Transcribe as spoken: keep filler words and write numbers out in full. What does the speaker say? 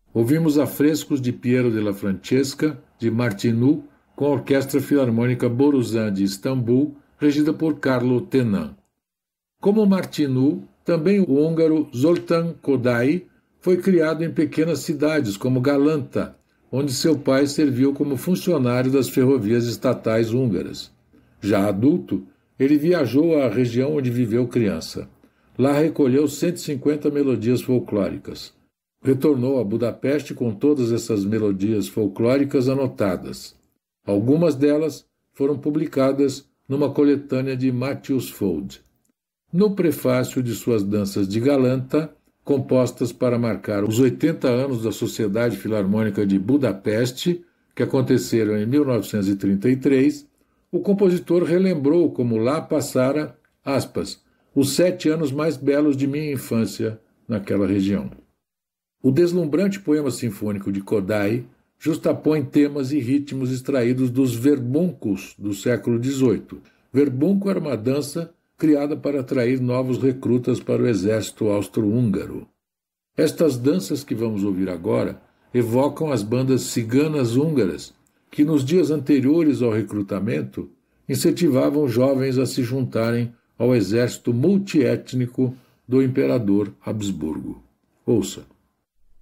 Ouvimos afrescos de Piero della Francesca, de Martinu, com a Orquestra Filarmônica Borusan de Istambul, regida por Carlo Tenan. Como Martinu, também o húngaro Zoltán Kodály foi criado em pequenas cidades, como Galanta, onde seu pai serviu como funcionário das ferrovias estatais húngaras. Já adulto, ele viajou à região onde viveu criança. Lá recolheu cento e cinquenta melodias folclóricas. Retornou a Budapeste com todas essas melodias folclóricas anotadas. Algumas delas foram publicadas numa coletânea de Matthias Fold. No prefácio de suas danças de Galanta, compostas para marcar os oitenta anos da Sociedade Filarmônica de Budapeste, que aconteceram em mil novecentos e trinta e três, o compositor relembrou como lá passara, aspas, os sete anos mais belos de minha infância naquela região. O deslumbrante poema sinfônico de Kodály justapõe temas e ritmos extraídos dos verbuncos do século dezoito. Verbunco era uma dança criada para atrair novos recrutas para o exército austro-húngaro. Estas danças que vamos ouvir agora evocam as bandas ciganas húngaras, que nos dias anteriores ao recrutamento incentivavam jovens a se juntarem ao exército multiétnico do imperador Habsburgo. Ouça.